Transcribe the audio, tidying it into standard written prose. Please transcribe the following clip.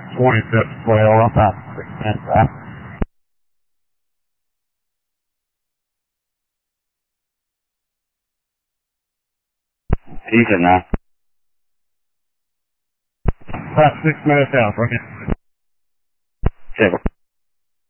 25th swale up at 6 minutes out. Even now. About 6 minutes out, right? Civil.